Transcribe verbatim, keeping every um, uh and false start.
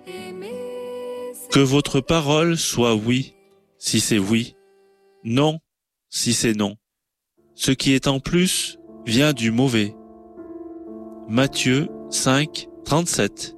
Que votre parole soit oui, si c'est oui, non, si c'est non. Ce qui est en plus vient du mauvais. Matthieu cinq, trente-sept.